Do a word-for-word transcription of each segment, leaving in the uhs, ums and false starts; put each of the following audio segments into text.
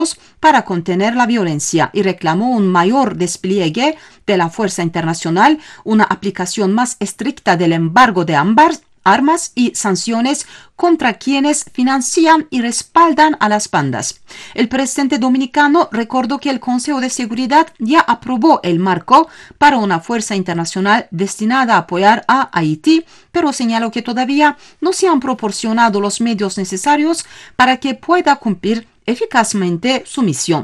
para contener la violencia y reclamó un mayor despliegue de la fuerza internacional, una aplicación más estricta del embargo de ambas armas y sanciones contra quienes financian y respaldan a las bandas. El presidente dominicano recordó que el Consejo de Seguridad ya aprobó el marco para una fuerza internacional destinada a apoyar a Haití, pero señaló que todavía no se han proporcionado los medios necesarios para que pueda cumplir eficazmente su misión.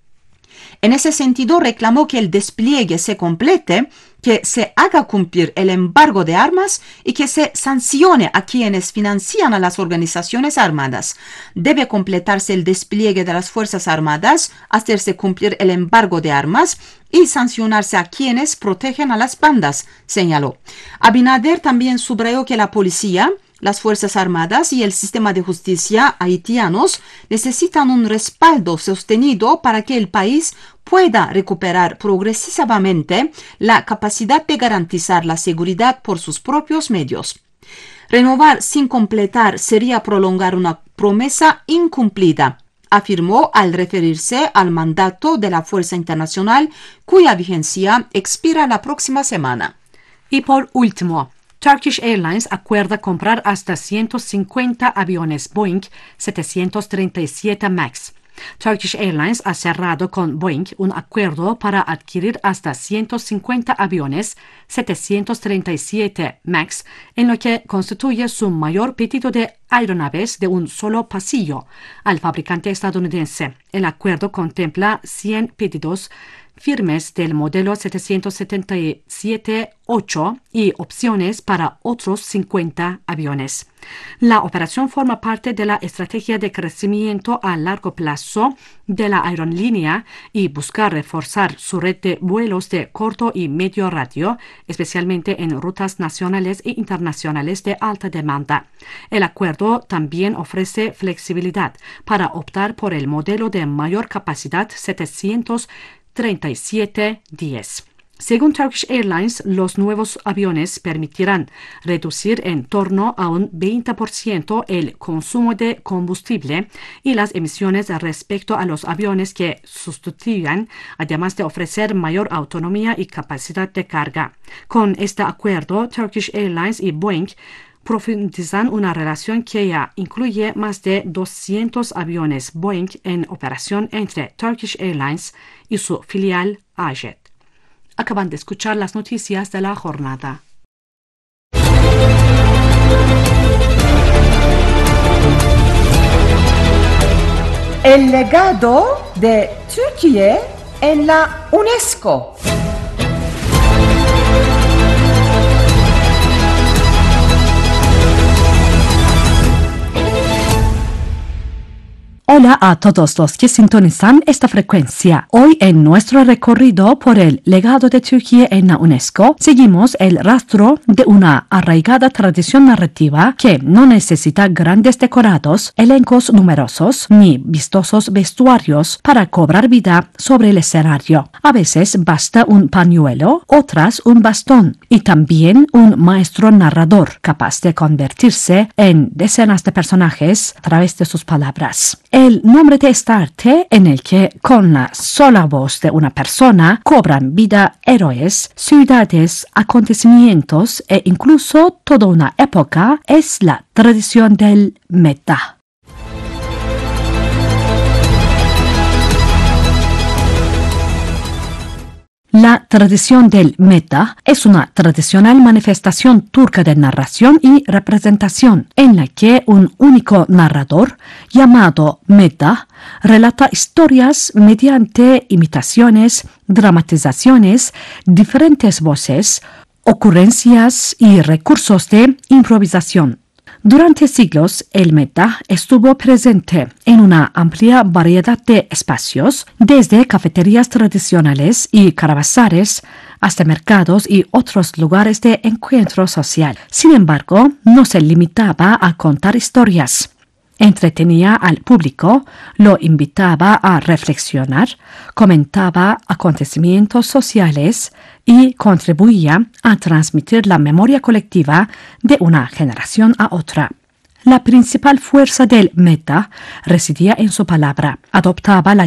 En ese sentido, reclamó que el despliegue se complete, que se haga cumplir el embargo de armas y que se sancione a quienes financian a las organizaciones armadas. Debe completarse el despliegue de las Fuerzas Armadas, hacerse cumplir el embargo de armas y sancionarse a quienes protegen a las bandas, señaló. Abinader también subrayó que la policía, las Fuerzas Armadas y el sistema de justicia haitianos necesitan un respaldo sostenido para que el país pueda recuperar progresivamente la capacidad de garantizar la seguridad por sus propios medios. Renovar sin completar sería prolongar una promesa incumplida, afirmó al referirse al mandato de la Fuerza Internacional, cuya vigencia expira la próxima semana. Y por último, Turkish Airlines acuerda comprar hasta ciento cincuenta aviones Boeing setecientos treinta y siete MAX. Turkish Airlines ha cerrado con Boeing un acuerdo para adquirir hasta ciento cincuenta aviones setecientos treinta y siete MAX, en lo que constituye su mayor pedido de aeronaves de un solo pasillo al fabricante estadounidense. El acuerdo contempla cien pedidos firmes del modelo setecientos setenta y siete ocho y opciones para otros cincuenta aviones. La operación forma parte de la estrategia de crecimiento a largo plazo de la aerolínea y busca reforzar su red de vuelos de corto y medio radio, especialmente en rutas nacionales e internacionales de alta demanda. El acuerdo también ofrece flexibilidad para optar por el modelo de mayor capacidad setecientos treinta y siete diez. Según Turkish Airlines, los nuevos aviones permitirán reducir en torno a un veinte por ciento el consumo de combustible y las emisiones respecto a los aviones que sustituyan, además de ofrecer mayor autonomía y capacidad de carga. Con este acuerdo, Turkish Airlines y Boeing profundizan una relación que ya incluye más de doscientos aviones Boeing en operación entre Turkish Airlines y su filial AJet. Acaban de escuchar las noticias de la jornada. El legado de Turquía en la UNESCO. Hola a todos los que sintonizan esta frecuencia. Hoy en nuestro recorrido por el legado de Turquía en la UNESCO, seguimos el rastro de una arraigada tradición narrativa que no necesita grandes decorados, elencos numerosos ni vistosos vestuarios para cobrar vida sobre el escenario. A veces basta un pañuelo, otras un bastón y también un maestro narrador capaz de convertirse en decenas de personajes a través de sus palabras. El nombre de este arte en el que con la sola voz de una persona cobran vida héroes, ciudades, acontecimientos e incluso toda una época es la tradición del meta. La tradición del meta es una tradicional manifestación turca de narración y representación en la que un único narrador, llamado meta, relata historias mediante imitaciones, dramatizaciones, diferentes voces, ocurrencias y recursos de improvisación. Durante siglos, el meta estuvo presente en una amplia variedad de espacios, desde cafeterías tradicionales y caravanserais hasta mercados y otros lugares de encuentro social. Sin embargo, no se limitaba a contar historias. Entretenía al público, lo invitaba a reflexionar, comentaba acontecimientos sociales y contribuía a transmitir la memoria colectiva de una generación a otra. La principal fuerza del Meta residía en su palabra. Adoptaba la